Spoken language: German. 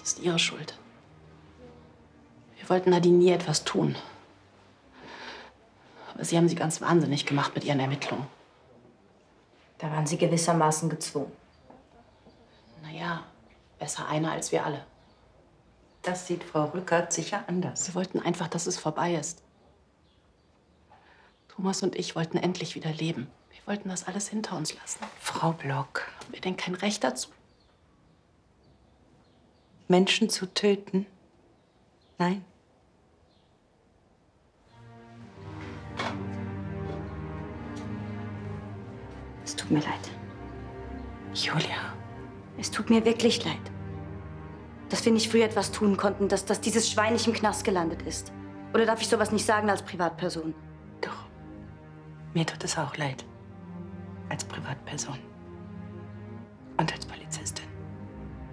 Das ist Ihre Schuld. Wir wollten Nadine nie etwas tun. Aber Sie haben sie ganz wahnsinnig gemacht mit Ihren Ermittlungen. Da waren Sie gewissermaßen gezwungen. Naja, besser einer als wir alle. Das sieht Frau Rückert sicher anders. Wir wollten einfach, dass es vorbei ist. Thomas und ich wollten endlich wieder leben. Wir wollten das alles hinter uns lassen. Frau Block. Haben wir denn kein Recht dazu? Menschen zu töten? Nein. Es tut mir leid. Julia. Es tut mir wirklich leid. Dass wir nicht früher etwas tun konnten, dass dieses Schwein nicht im Knast gelandet ist. Oder darf ich sowas nicht sagen als Privatperson? Doch. Mir tut es auch leid. Als Privatperson. Und als